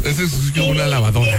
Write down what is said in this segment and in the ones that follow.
Esa es como una lavadora.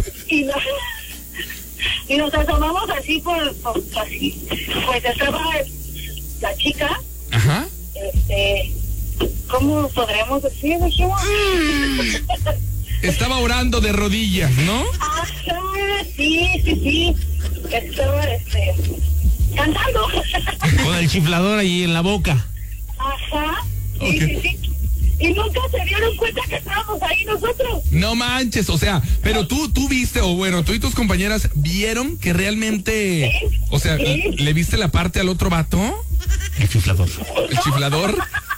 Y nos asomamos así así. Pues estaba la chica. Ajá. ¿Cómo podríamos decir? Dijimos. Estaba orando de rodillas, ¿no? Ajá, sí. Estaba, cantando. Con el chiflador ahí en la boca. Ajá, Okay. sí. Y nunca se dieron cuenta que estábamos ahí nosotros. No manches, o sea, pero tú viste, o bueno, tú y tus compañeras vieron que realmente, Sí, o sea, sí. ¿le viste la parte al otro vato? El chiflador. ¿El chiflador?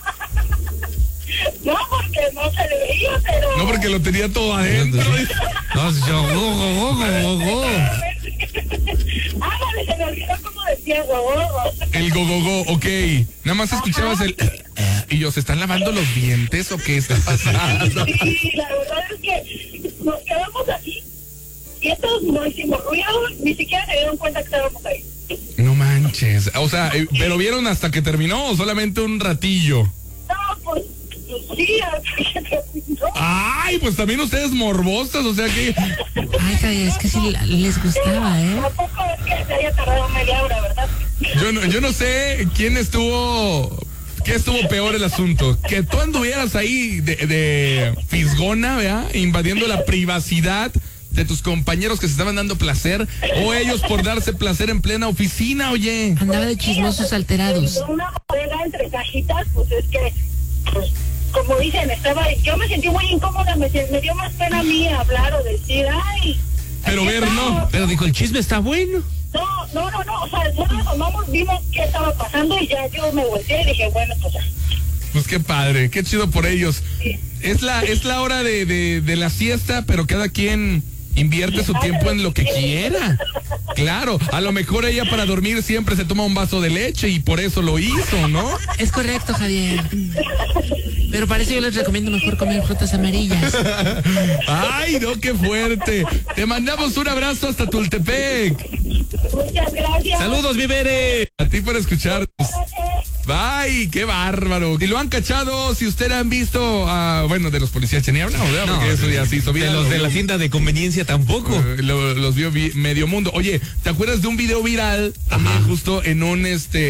No, porque no se le veía, pero... No, porque lo tenía todo adentro. No, yo, Ándale, se me olvidó cómo decía gogo. El gogogo, ok. Nada más escuchabas el... Y ellos, ¿se están lavando los dientes o qué está pasando? Sí, la verdad es que nos quedamos así. Y estos no hicimos ruido, ni siquiera se dieron cuenta que estábamos ahí. No manches. O sea, ¿pero vieron hasta que terminó o solamente un ratillo? No, pues sí, hasta que terminó. Ay, pues también ustedes morbosas, o sea que... Ay, caray, es que sí les gustaba, ¿eh? Tampoco es que se haya tardado media hora, ¿verdad? Yo no sé quién estuvo... ¿Qué estuvo peor el asunto? Que tú anduvieras ahí de fisgona, ¿verdad? Invadiendo la privacidad de tus compañeros que se estaban dando placer, o ellos por darse placer en plena oficina, oye. Andaba de chismosos alterados. Con una bodega entre cajitas, pues es que, pues, como dicen, yo me sentí muy incómoda, me dio más pena a mí hablar o decir, ay. Pero ver, no. Pero dijo, el chisme está bueno. No, o sea, nosotros tomamos, vimos qué estaba pasando y ya yo me volteé y dije, bueno, pues ya. Pues qué padre, qué chido por ellos. Es la hora de la siesta, pero cada quien invierte su tiempo en lo que quiera. Claro, a lo mejor ella para dormir siempre se toma un vaso de leche y por eso lo hizo, ¿no? Es correcto, Javier. Pero para eso yo les recomiendo mejor comer frutas amarillas. Ay, no, qué fuerte. Te mandamos un abrazo hasta Tultepec. Muchas gracias. Saludos, mi Bere. A ti por escucharnos. Bye, qué bárbaro. Si lo han cachado, si ustedes han visto, bueno, de los policías ni hablamos, ¿verdad? No, porque eso ya se hizo de viral. los de la tienda de conveniencia tampoco. Los vio medio mundo. Oye, ¿te acuerdas de un video viral también justo en un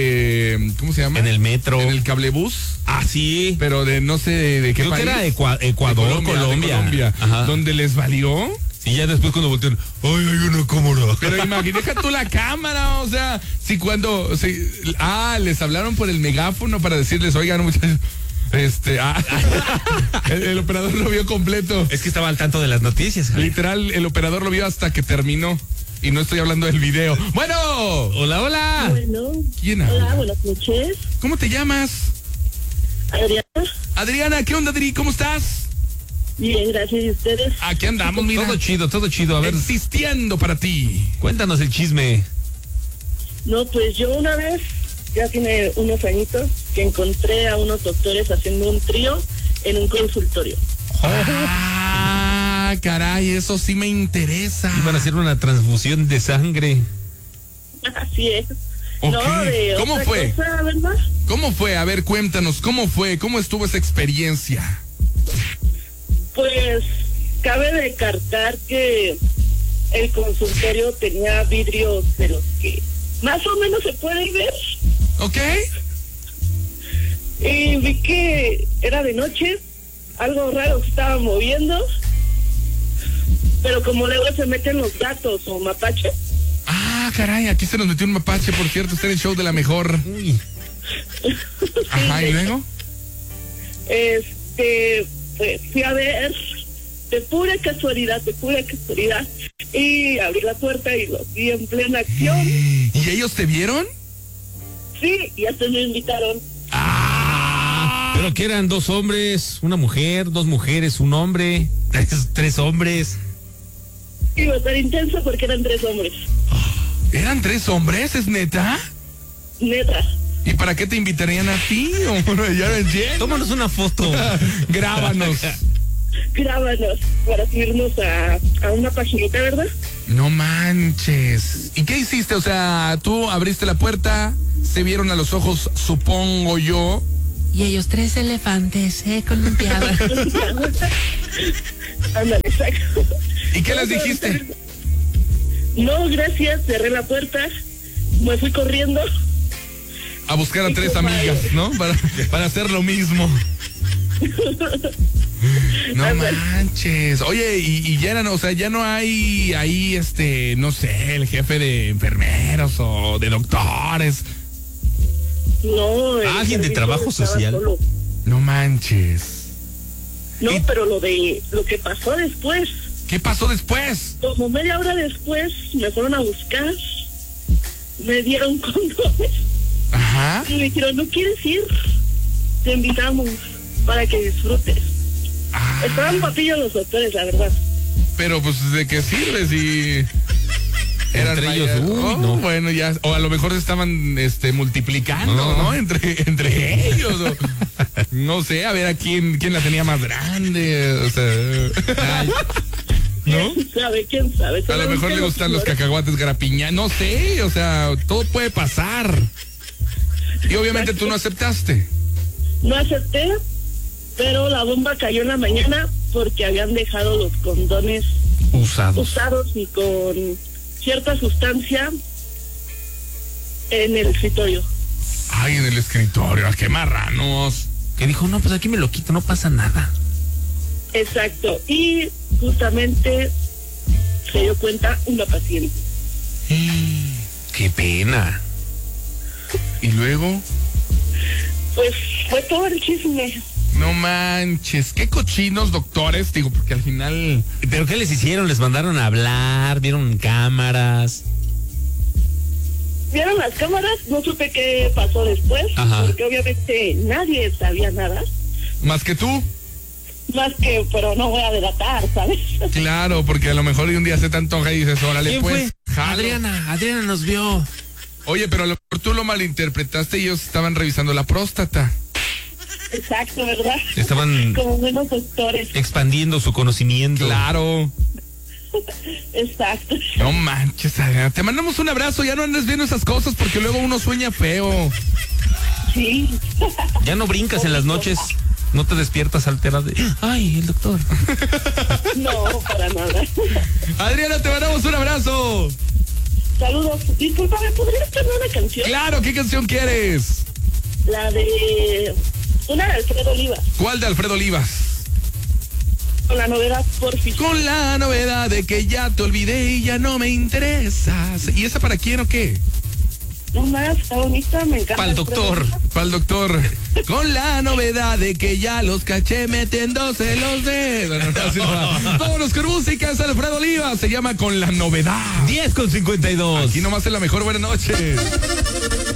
¿cómo se llama? En el metro. En el cablebús. Ah, sí. Pero de no sé de qué Creo país. que era Ecuador, de Colombia. Ajá. Donde les valió. Y ya después cuando voltean, ay, hay una cámara. Pero imagínate tú la cámara, o sea, si les hablaron por el megáfono para decirles, oigan, muchachos, el operador lo vio completo. Es que estaba al tanto de las noticias, Javier. Literal, el operador lo vio hasta que terminó. Y no estoy hablando del video. Bueno. Hola. Bueno. ¿Quién habla? Hola, buenas noches. ¿Cómo te llamas? Adriana. Adriana, ¿qué onda, Adri? ¿Cómo estás? Bien, gracias. ¿Y ustedes? Aquí andamos, mira. Todo chido. A ver, Existiendo para ti. cuéntanos el chisme. No, pues yo una vez, ya tiene unos añitos, que encontré a unos doctores haciendo un trío en un consultorio. Ah, caray, eso sí me interesa. Iban a hacer una transfusión de sangre. Así es. Ok. No, de ¿Cómo otra fue? cosa, ¿verdad? ¿Cómo fue? A ver, cuéntanos, ¿cómo fue? ¿Cómo estuvo esa experiencia? Pues cabe descartar que el consultorio tenía vidrios de los que más o menos se pueden ver. ¿Ok? Y vi que era de noche, algo raro se estaba moviendo, pero como luego se meten los gatos o mapaches. Ah, caray, aquí se nos metió un mapache, por cierto, está en el show de la mejor. Uy. Ajá, ¿y luego? Pues fui a ver de pura casualidad, y abrí la puerta y los vi en plena acción. ¿Y ellos te vieron? Sí, y hasta me invitaron. Pero que eran 2 hombres, una mujer, 2 mujeres, un hombre, 3 hombres. Iba a estar intenso porque eran 3 hombres. ¿Eran 3 hombres? ¿Es neta? Neta. ¿Y para qué te invitarían a ti? Ya no entiendo. Tómanos una foto. Grábanos. Grábanos para subirnos a una paginita, ¿verdad? No manches. ¿Y qué hiciste? O sea, tú abriste la puerta, se vieron a los ojos, supongo yo. Y ellos 3 elefantes, columpiaban. Ándale, exacto. ¿Y qué les dijiste? No, gracias, cerré la puerta, me fui corriendo. A buscar a 3 amigas, ¿no? Para hacer lo mismo. No manches. Oye, y ya eran, o sea, ya no hay ahí, no sé, el jefe de enfermeros o de doctores. No. ¿Alguien de trabajo social? Solo. No manches. No, pero lo que pasó después. ¿Qué pasó después? Como media hora después me fueron a buscar, me dieron condones Ajá. y me dijeron, ¿no quieres ir? Te invitamos para que disfrutes. Ah, Estaban papillos los doctores, la verdad. pero pues, ¿de qué sirve si eran Entre ellos, mayores? no. Bueno, ya, o a lo mejor estaban multiplicando, ¿no? Entre ellos. O, no sé, a ver a quién la tenía más grande. O sea. ¿No? ¿Quién sabe? A lo mejor le gustan los cacahuates garapiña, no sé, o sea, todo puede pasar. Y obviamente tú no aceptaste. No acepté, pero la bomba cayó en la mañana porque habían dejado los condones usados y con cierta sustancia en el escritorio. Ay, en el escritorio, qué marranos. Que dijo, no, pues aquí me lo quito, no pasa nada. Exacto, y justamente se dio cuenta una paciente. Qué pena. Y luego, Pues fue todo el chisme. no manches, qué cochinos doctores, digo, porque al final. ¿Pero qué les hicieron? ¿Les mandaron a hablar? ¿Vieron cámaras? ¿Vieron las cámaras? No supe qué pasó después, Ajá. porque obviamente nadie sabía nada, Más que tú. más que, pero no voy a delatar, ¿sabes? Claro, porque a lo mejor un día se te antoja y dices, órale, ¿Quién pues. fue? jalo. Adriana nos vio. Oye, pero a lo mejor tú lo malinterpretaste y ellos estaban revisando la próstata. Exacto, ¿verdad? Estaban Como buenos doctores. expandiendo su conocimiento. Claro. Exacto. No manches, Adriana. Te mandamos un abrazo, ya no andes viendo esas cosas porque luego uno sueña feo. Sí. Ya no brincas en las noches, no te despiertas alterada de, ay, el doctor. No, para nada. Adriana, te mandamos un abrazo. Saludos. Discúlpame, ¿podrías poner una canción? Claro, ¿qué canción quieres? La de... Una de Alfredo Olivas, ¿Cuál de Alfredo Olivas? con la novedad Porfis. Con la novedad de que ya te olvidé y ya no me interesas. ¿Y esa para quién o qué? No más, está bonita, me encanta. Para el doctor. Para el doctor. Con la novedad de que ya los caché metiéndose los dedos. Vámonos con música, es Alfredo Olivas. Se llama Con la novedad. 10:52. Aquí nomás es la mejor. Buenas noches.